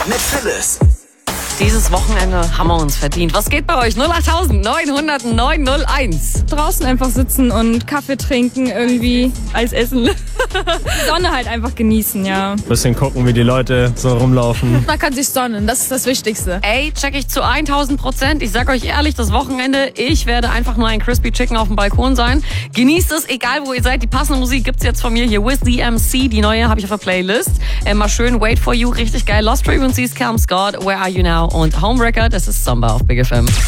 mit Phyllis. Dieses Wochenende haben wir uns verdient. Was geht bei euch? 08900 901. Draußen einfach sitzen und Kaffee trinken, irgendwie Eis essen. Die Sonne halt einfach genießen, ja. Bisschen gucken, wie die Leute so rumlaufen. Man kann sich sonnen, das ist das Wichtigste. Ey, check ich zu 1000%. Ich sag euch ehrlich, das Wochenende, ich werde einfach nur ein Crispy Chicken auf dem Balkon sein. Genießt es, egal wo ihr seid. Die passende Musik gibt's jetzt von mir hier. With the MC, die neue habe ich auf der Playlist. Mal schön Wait For You, richtig geil. Lost Frequencies, Calm Scott, Where Are You Now? Und Homewrecker, das ist Samba auf Big FM.